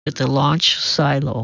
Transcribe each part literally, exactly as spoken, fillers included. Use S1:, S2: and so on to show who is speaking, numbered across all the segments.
S1: at the launch silo.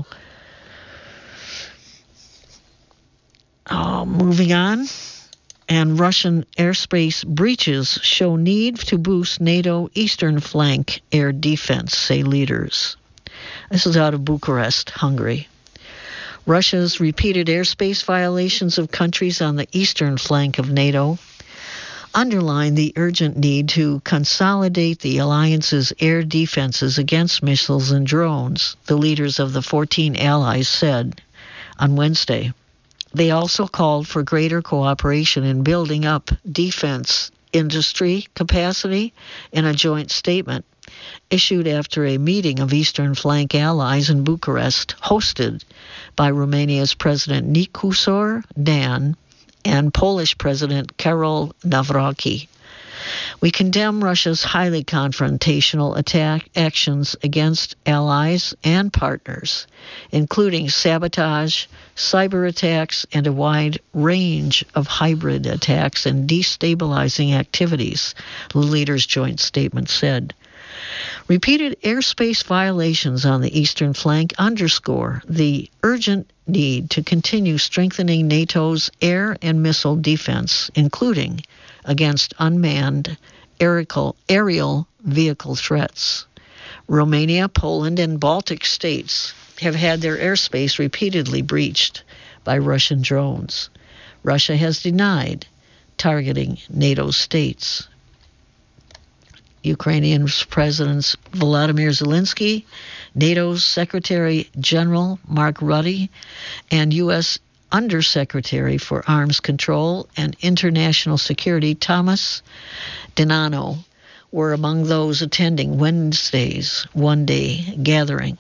S1: Uh, moving on. And Russian airspace breaches show need to boost NATO eastern flank air defense, say leaders. This is out of Bucharest, Hungary. Russia's repeated airspace violations of countries on the eastern flank of NATO underline the urgent need to consolidate the alliance's air defenses against missiles and drones, the leaders of the fourteen allies said on Wednesday. They also called for greater cooperation in building up defense industry capacity in a joint statement issued after a meeting of Eastern Flank allies in Bucharest, hosted by Romania's President Nicusor Dan and Polish President Karol Nawrocki. We condemn Russia's highly confrontational attack actions against allies and partners, including sabotage, cyber attacks, and a wide range of hybrid attacks and destabilizing activities, the leaders' joint statement said. Repeated airspace violations on the eastern flank underscore the urgent need to continue strengthening NATO's air and missile defense, including against unmanned aerial, aerial vehicle threats. Romania, Poland, and Baltic states have had their airspace repeatedly breached by Russian drones. Russia has denied targeting NATO states. Ukrainian President Volodymyr Zelensky, NATO's Secretary General Mark Rutte, and U S Undersecretary for Arms Control and International Security Thomas Denano were among those attending Wednesday's one-day gathering.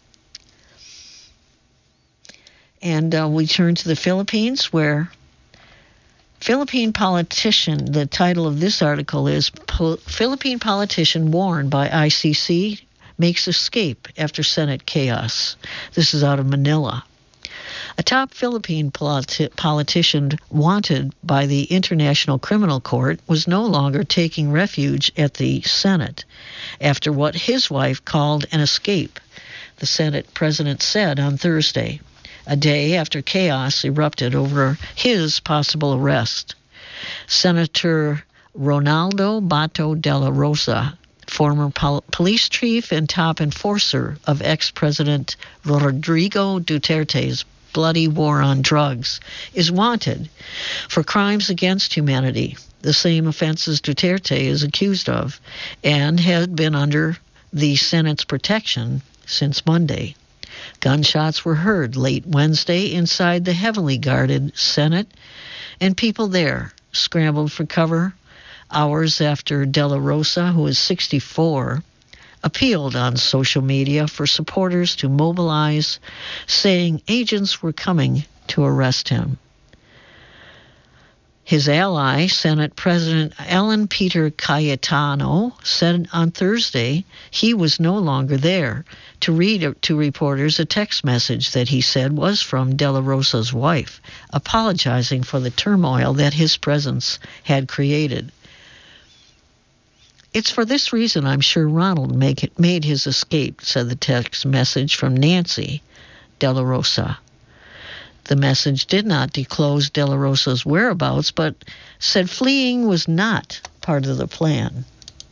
S1: And uh, we turn to the Philippines, where Philippine politician, the title of this article is Pol- Philippine politician warned by I C C makes escape after Senate chaos. This is out of Manila. A top Philippine politi- politician wanted by the International Criminal Court was no longer taking refuge at the Senate after what his wife called an escape, the Senate president said on Thursday, a day after chaos erupted over his possible arrest. Senator Ronaldo Bato de la Rosa, former pol- police chief and top enforcer of ex-President Rodrigo Duterte's bloody war on drugs, is wanted for crimes against humanity, the same offenses Duterte is accused of, and had been under the Senate's protection since Monday. Gunshots were heard late Wednesday inside the heavily guarded Senate, and people there scrambled for cover hours after De La Rosa, who is sixty-four, appealed on social media for supporters to mobilize, saying agents were coming to arrest him. His ally, Senate President Alan Peter Cayetano, said on Thursday he was no longer there to read to reporters a text message that he said was from De La Rosa's wife, apologizing for the turmoil that his presence had created. It's for this reason I'm sure Ronald make it, made his escape, said the text message from Nancy De La Rosa. The message did not disclose De La Rosa's whereabouts, but said fleeing was not part of the plan.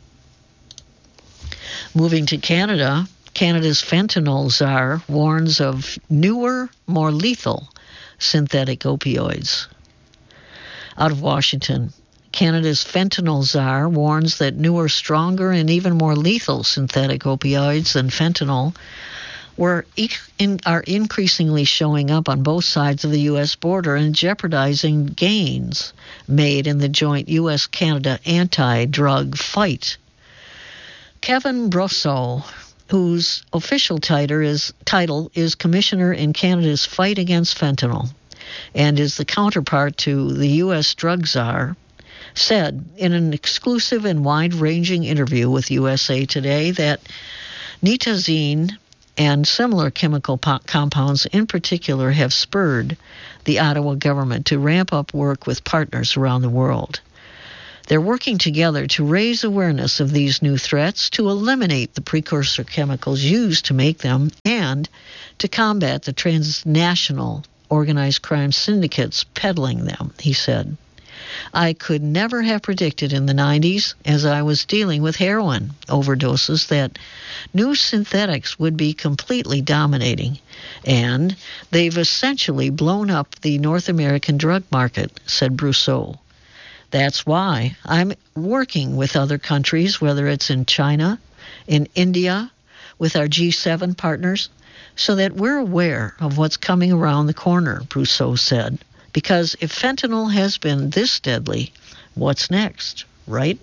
S1: Moving to Canada, Canada's fentanyl czar warns of newer, more lethal synthetic opioids. Out of Washington, Canada's fentanyl czar warns that newer, stronger, and even more lethal synthetic opioids than fentanyl were in, are increasingly showing up on both sides of the U S border and jeopardizing gains made in the joint U S Canada anti-drug fight. Kevin Brosseau, whose official title is, title is Commissioner in Canada's fight against fentanyl and is the counterpart to the U S drug czar, said in an exclusive and wide-ranging interview with U S A Today that nitazene and similar chemical po- compounds in particular have spurred the Ottawa government to ramp up work with partners around the world. They're working together to raise awareness of these new threats, to eliminate the precursor chemicals used to make them, and to combat the transnational organized crime syndicates peddling them, he said. I could never have predicted in the nineties, as I was dealing with heroin overdoses, that new synthetics would be completely dominating, and they've essentially blown up the North American drug market, said Brousseau. That's why I'm working with other countries, whether it's in China, in India, with our G seven partners, so that we're aware of what's coming around the corner, Brousseau said. Because if fentanyl has been this deadly, what's next, right?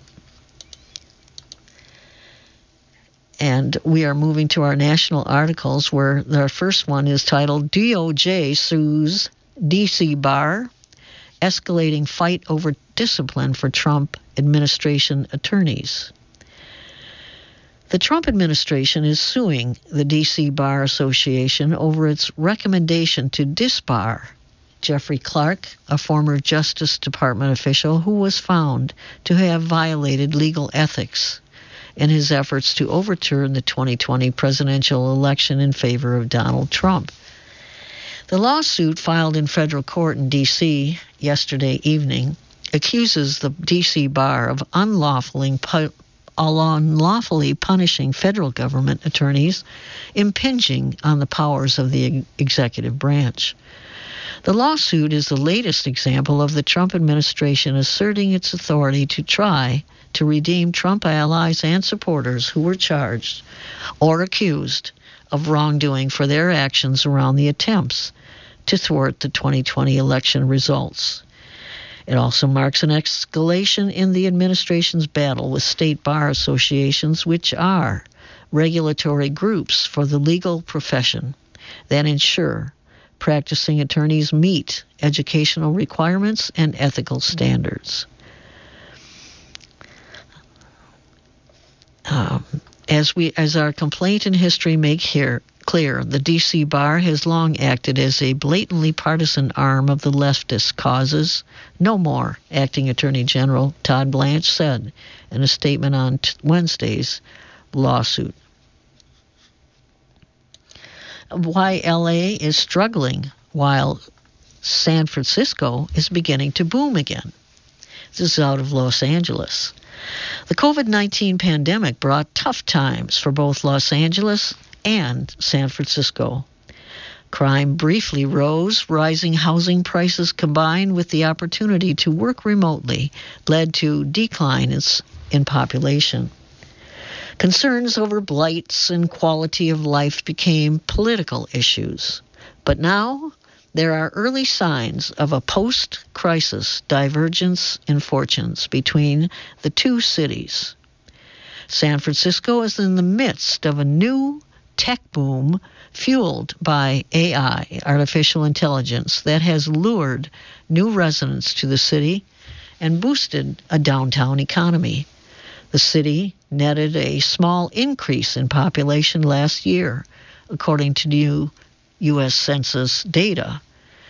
S1: And we are moving to our national articles, where our first one is titled D O J Sues D C Bar, Escalating Fight Over Discipline for Trump Administration Attorneys. The Trump administration is suing the D C Bar Association over its recommendation to disbar Jeffrey Clark, a former Justice Department official who was found to have violated legal ethics in his efforts to overturn the twenty twenty presidential election in favor of Donald Trump. The lawsuit filed in federal court in D C yesterday evening accuses the D C Bar of unlawfully, pu- unlawfully punishing federal government attorneys, impinging on the powers of the executive branch. The lawsuit is the latest example of the Trump administration asserting its authority to try to redeem Trump allies and supporters who were charged or accused of wrongdoing for their actions around the attempts to thwart the twenty twenty election results. It also marks an escalation in the administration's battle with state bar associations, which are regulatory groups for the legal profession that ensure practicing attorneys meet educational requirements and ethical standards. Um, as we, as our complaint and history make here clear, the D C Bar has long acted as a blatantly partisan arm of the leftist causes. No more, Acting Attorney General Todd Blanche said in a statement on t- Wednesday's lawsuit. Why L A is struggling while San Francisco is beginning to boom again. This is out of Los Angeles. The covid nineteen pandemic brought tough times for both Los Angeles and San Francisco. Crime briefly rose. Rising housing prices combined with the opportunity to work remotely led to declines in population. Concerns over blights and quality of life became political issues. But now there are early signs of a post-crisis divergence in fortunes between the two cities. San Francisco is in the midst of a new tech boom fueled by A I, artificial intelligence, that has lured new residents to the city and boosted a downtown economy. The city netted a small increase in population last year, according to new U S Census data.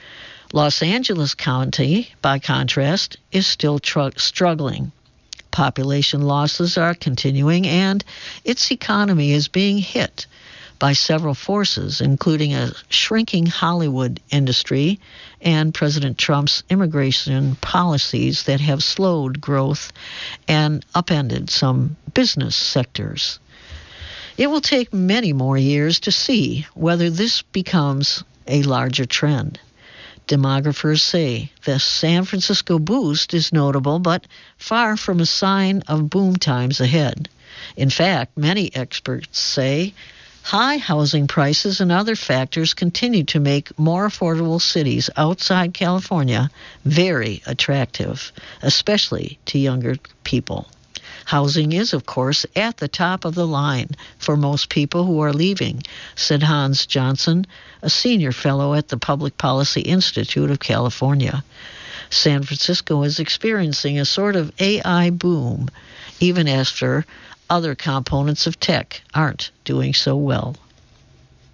S1: Los Angeles County, by contrast, is still tr- struggling. Population losses are continuing, and its economy is being hit by several forces, including a shrinking Hollywood industry and President Trump's immigration policies that have slowed growth and upended some business sectors. It will take many more years to see whether this becomes a larger trend. Demographers say the San Francisco boost is notable, but far from a sign of boom times ahead. In fact, many experts say high housing prices and other factors continue to make more affordable cities outside California very attractive, especially to younger people. Housing is, of course, at the top of the line for most people who are leaving, said Hans Johnson, a senior fellow at the Public Policy Institute of California. San Francisco is experiencing a sort of A I boom, even after other components of tech aren't doing so well.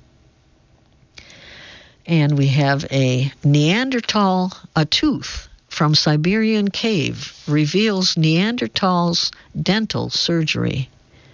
S1: And we have a Neanderthal, a tooth from Siberian cave reveals Neanderthals' dental surgery.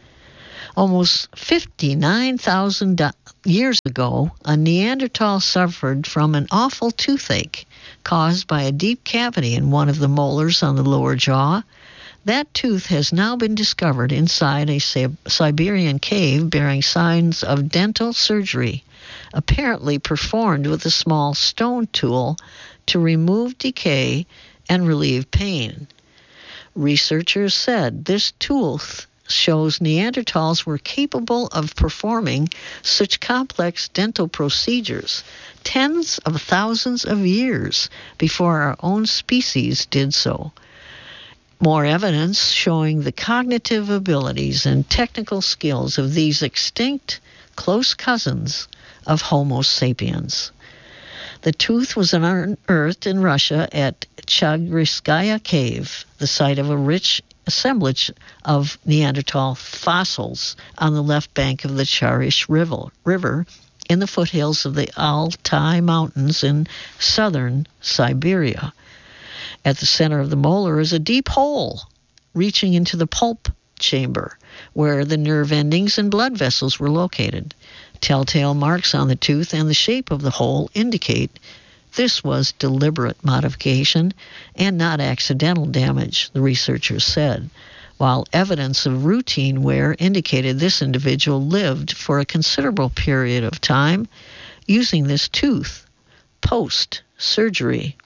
S1: Almost fifty-nine thousand years ago, a Neanderthal suffered from an awful toothache caused by a deep cavity in one of the molars on the lower jaw. That tooth has now been discovered inside a Siberian cave bearing signs of dental surgery, apparently performed with a small stone tool to remove decay and relieve pain. Researchers said this tooth shows Neanderthals were capable of performing such complex dental procedures tens of thousands of years before our own species did so. More evidence showing the cognitive abilities and technical skills of these extinct close cousins of Homo sapiens. The tooth was unearthed in Russia at Chagrinskaya Cave, the site of a rich assemblage of Neanderthal fossils on the left bank of the Charish River in the foothills of the Altai Mountains in southern Siberia. At the center of the molar is a deep hole reaching into the pulp chamber where the nerve endings and blood vessels were located. Telltale marks on the tooth and the shape of the hole indicate this was deliberate modification and not accidental damage, the researchers said, while evidence of routine wear indicated this individual lived for a considerable period of time using this tooth post-surgery.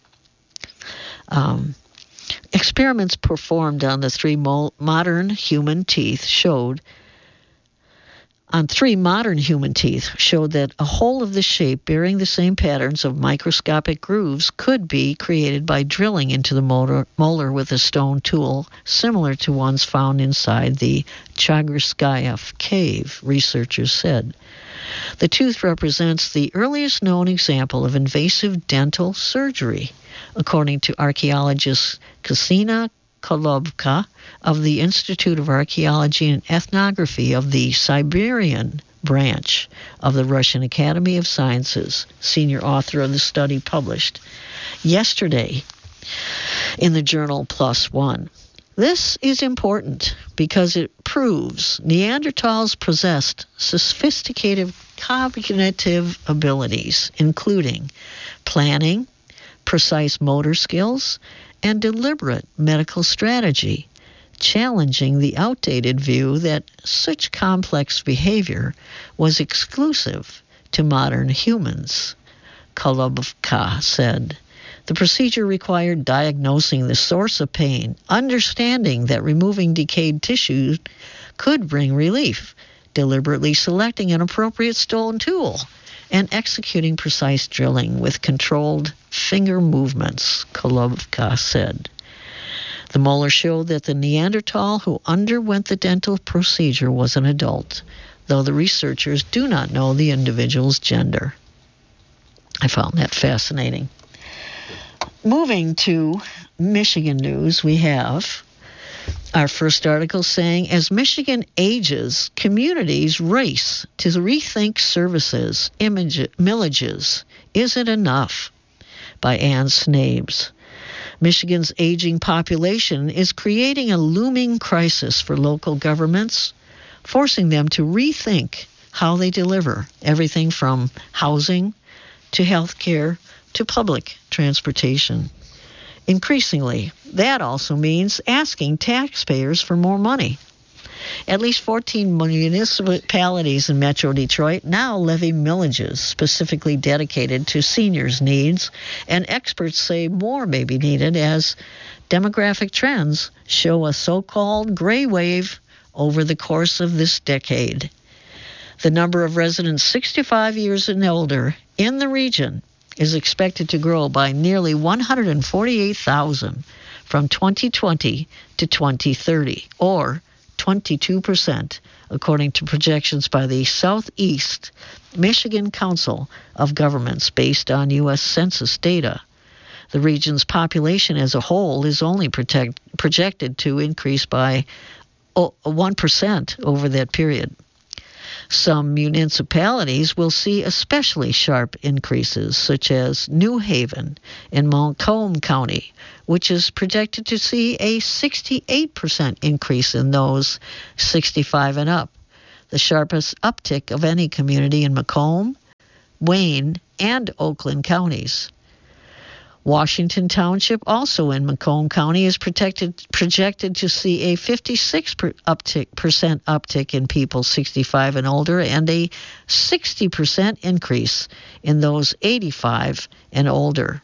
S1: Um, experiments performed on the three mo- modern human teeth showed on three modern human teeth showed that a hole of this shape bearing the same patterns of microscopic grooves could be created by drilling into the molar, molar with a stone tool similar to ones found inside the Chagrinskaya cave, researchers said. The tooth represents the earliest known example of invasive dental surgery, according to archaeologist Ksenia Kolovka of the Institute of Archaeology and Ethnography of the Siberian branch of the Russian Academy of Sciences, senior author of the study published yesterday in the journal PLOS ONE. This is important because it proves Neanderthals possessed sophisticated cognitive abilities, including planning, precise motor skills, and deliberate medical strategy, challenging the outdated view that such complex behavior was exclusive to modern humans, Kolovka said. The procedure required diagnosing the source of pain, understanding that removing decayed tissue could bring relief, deliberately selecting an appropriate stone tool, and executing precise drilling with controlled finger movements, Kolovka said. The molar showed that the Neanderthal who underwent the dental procedure was an adult, though the researchers do not know the individual's gender. I found that fascinating. Moving to Michigan news, we have our first article saying, as Michigan ages, communities race to rethink services, image, millages. Is it enough? By Ann Snabes. Michigan's aging population is creating a looming crisis for local governments, forcing them to rethink how they deliver everything from housing to health care to public transportation. Increasingly, that also means asking taxpayers for more money. At least fourteen municipalities in Metro Detroit now levy millages specifically dedicated to seniors' needs, and experts say more may be needed as demographic trends show a so-called gray wave over the course of this decade. The number of residents sixty-five years and older in the region is expected to grow by nearly one hundred forty-eight thousand from twenty twenty to twenty thirty, or twenty-two percent, according to projections by the Southeast Michigan Council of Governments based on U S Census data. The region's population as a whole is only protect, projected to increase by one percent over that period. Some municipalities will see especially sharp increases, such as New Haven in Macomb County, which is projected to see a sixty-eight percent increase in those sixty-five and up, the sharpest uptick of any community in Macomb, Wayne, and Oakland counties. Washington Township, also in Macomb County, is protected, projected to see a fifty-six percent uptick, percent uptick in people sixty-five and older and a sixty percent increase in those eighty-five and older.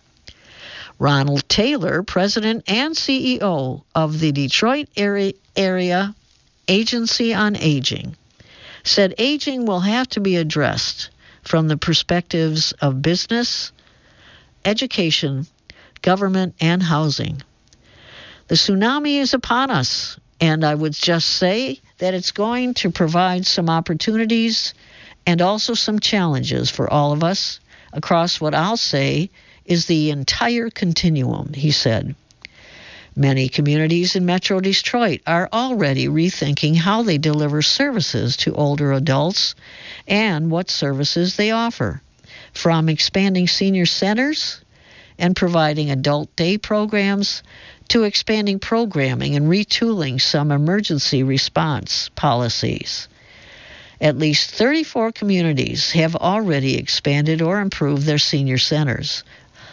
S1: Ronald Taylor, president and C E O of the Detroit Area, Area Agency on Aging, said aging will have to be addressed from the perspectives of business, education, government, and housing. The tsunami is upon us, and I would just say that it's going to provide some opportunities and also some challenges for all of us across what I'll say is the entire continuum, he said. Many communities in Metro Detroit are already rethinking how they deliver services to older adults and what services they offer, from expanding senior centers and providing adult day programs to expanding programming and retooling some emergency response policies. At least thirty-four communities have already expanded or improved their senior centers,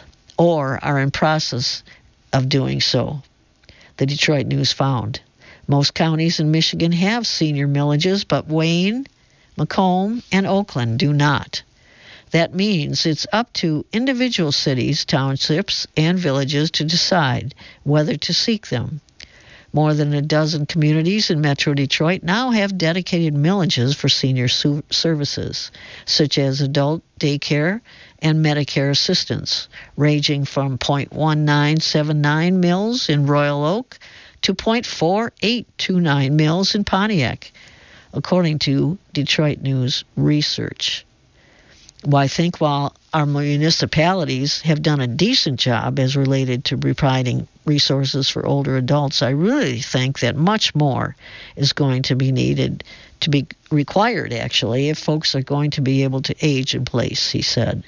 S1: or are in process of doing so, the Detroit News found. Most counties in Michigan have senior millages, but Wayne, Macomb, and Oakland do not. That means it's up to individual cities, townships, and villages to decide whether to seek them. More than a dozen communities in Metro Detroit now have dedicated millages for senior su- services, such as adult daycare and Medicare assistance, ranging from zero point one nine seven nine mils in Royal Oak to zero point four eight two nine mils in Pontiac, according to Detroit News research. Well, I think while our municipalities have done a decent job as related to providing resources for older adults, I really think that much more is going to be needed, to be required, actually, if folks are going to be able to age in place, he said.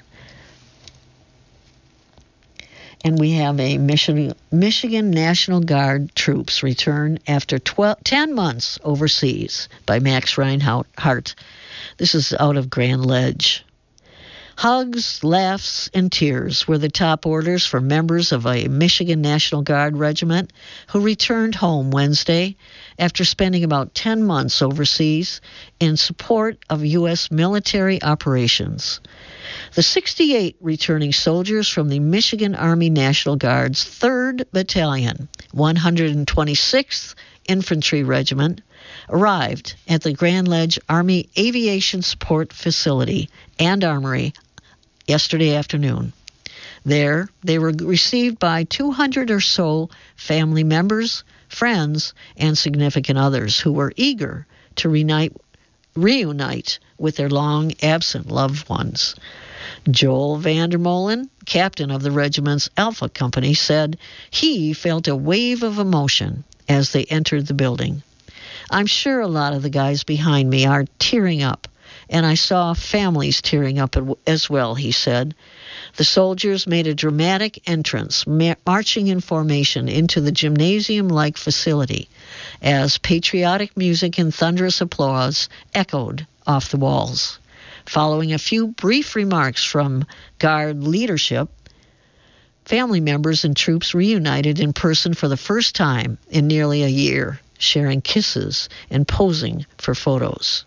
S1: And we have a Michigan, Michigan National Guard troops return after twelve, ten months overseas by Max Reinhardt. This is out of Grand Ledge. Hugs, laughs, and tears were the top orders for members of a Michigan National Guard regiment who returned home Wednesday after spending about ten months overseas in support of U S military operations. The sixty-eight returning soldiers from the Michigan Army National Guard's third Battalion, one hundred twenty-sixth Infantry Regiment, arrived at the Grand Ledge Army Aviation Support Facility and Armory yesterday afternoon. There, they were received by two hundred or so family members, friends, and significant others who were eager to reunite, reunite with their long-absent loved ones. Joel Vandermolen, captain of the regiment's Alpha Company, said he felt a wave of emotion as they entered the building. I'm sure a lot of the guys behind me are tearing up, and I saw families tearing up as well, he said. The soldiers made a dramatic entrance, marching in formation into the gymnasium-like facility as patriotic music and thunderous applause echoed off the walls. Following a few brief remarks from Guard leadership, family members and troops reunited in person for the first time in nearly a year, sharing kisses and posing for photos.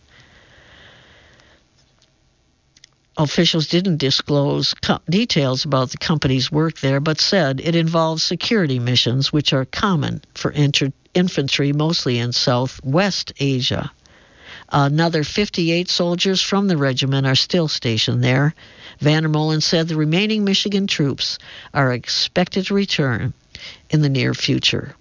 S1: Officials didn't disclose co- details about the company's work there, but said it involves security missions, which are common for inter- infantry, mostly in Southwest Asia. Another fifty-eight soldiers from the regiment are still stationed there. Vandermolen said the remaining Michigan troops are expected to return in the near future.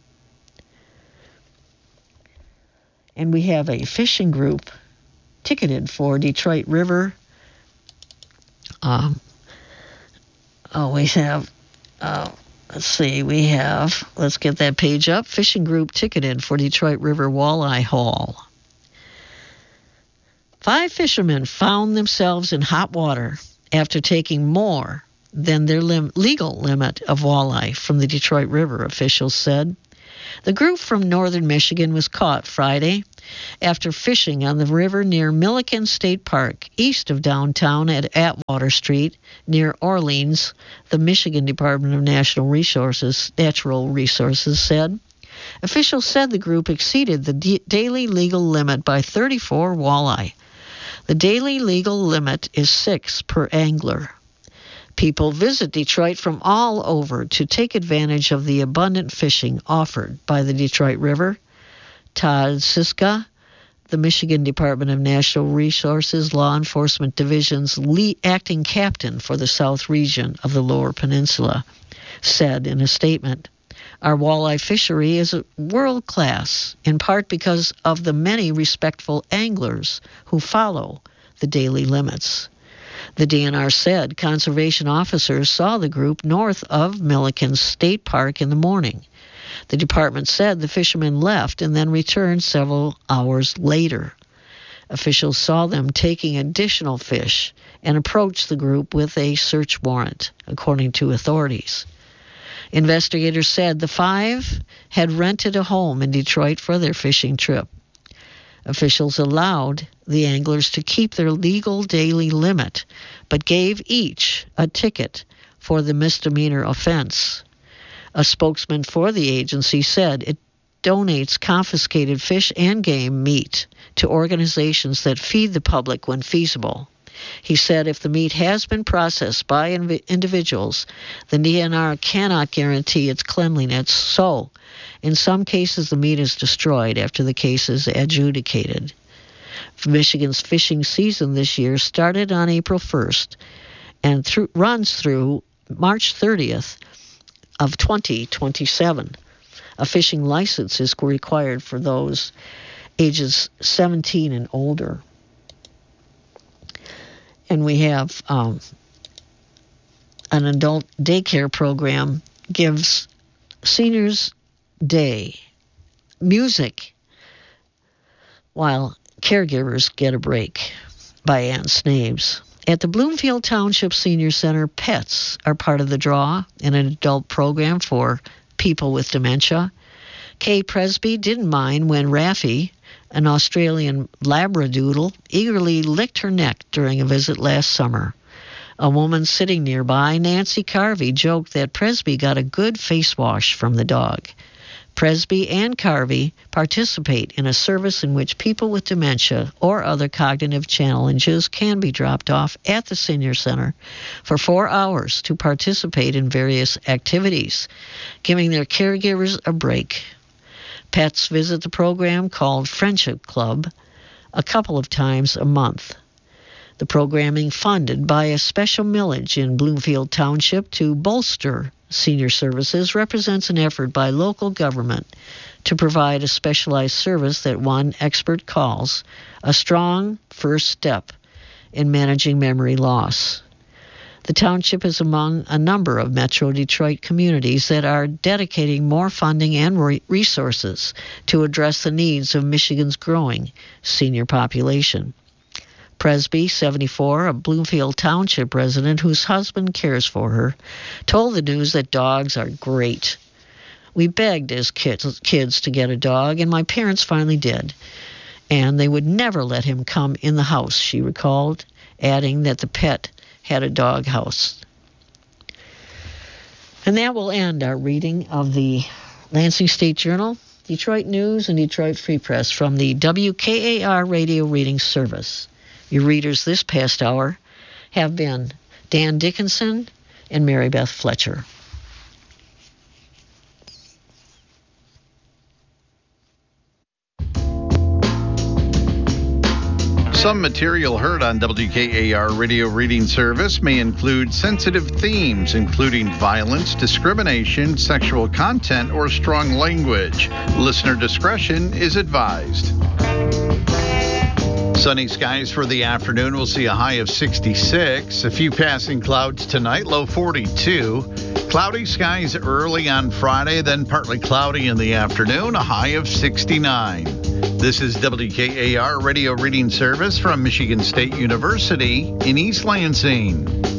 S1: And we have a fishing group ticketed for Detroit River. Um, oh, we have, uh, let's see, we have, let's get that page up. Fishing group ticketed for Detroit River Walleye Haul. Five fishermen found themselves in hot water after taking more than their lim- legal limit of walleye from the Detroit River, officials said. The group from northern Michigan was caught Friday after fishing on the river near Milliken State Park, east of downtown at Atwater Street, near Orleans, the Michigan Department of National Resources, Natural Resources said. Officials said the group exceeded the d- daily legal limit by thirty-four walleye. The daily legal limit is six per angler. People visit Detroit from all over to take advantage of the abundant fishing offered by the Detroit River. Todd Siska, the Michigan Department of Natural Resources Law Enforcement Division's lead acting captain for the South region of the Lower Peninsula, said in a statement, "Our walleye fishery is world class, in part because of the many respectful anglers who follow the daily limits." The D N R said conservation officers saw the group north of Milliken State Park in the morning. The department said the fishermen left and then returned several hours later. Officials saw them taking additional fish and approached the group with a search warrant, according to authorities. Investigators said the five had rented a home in Detroit for their fishing trip. Officials allowed the anglers to keep their legal daily limit, but gave each a ticket for the misdemeanor offense. A spokesman for the agency said it donates confiscated fish and game meat to organizations that feed the public when feasible. He said if the meat has been processed by inv- individuals, the D N R cannot guarantee its cleanliness, so in some cases the meat is destroyed after the case is adjudicated. Michigan's fishing season this year started on April first and through, runs through March thirtieth of twenty twenty-seven. A fishing license is required for those ages seventeen and older. And we have um, an adult daycare program gives seniors day music while caregivers get a break, by Ann Snabes. At the Bloomfield Township Senior Center, pets are part of the draw in an adult program for people with dementia. Kay Presby didn't mind when Raffi, an Australian Labradoodle, eagerly licked her neck during a visit last summer. A woman sitting nearby, Nancy Carvey, joked that Presby got a good face wash from the dog. Presby and Carvey participate in a service in which people with dementia or other cognitive challenges can be dropped off at the Senior Center for four hours to participate in various activities, giving their caregivers a break. Pets visit the program called Friendship Club a couple of times a month. The programming funded by a special millage in Bloomfield Township to bolster senior services represents an effort by local government to provide a specialized service that one expert calls a strong first step in managing memory loss. The township is among a number of Metro Detroit communities that are dedicating more funding and re- resources to address the needs of Michigan's growing senior population. Presby, seventy-four, a Bloomfield Township resident whose husband cares for her, told the news that dogs are great. We begged as kids, kids to get a dog, and my parents finally did. And they would never let him come in the house, she recalled, adding that the pet had a dog house. And that will end our reading of the Lansing State Journal, Detroit News, and Detroit Free Press from the W K A R Radio Reading Service. Your readers this past hour have been Dan Dickinson and Mary Beth Fletcher.
S2: Some material heard on W K A R Radio Reading Service may include sensitive themes, including violence, discrimination, sexual content, or strong language. Listener discretion is advised. Sunny skies for the afternoon. We'll see a high of sixty-six. A few passing clouds tonight, low forty-two. Cloudy skies early on Friday, then partly cloudy in the afternoon, a high of sixty-nine. This is W K A R Radio Reading Service from Michigan State University in East Lansing.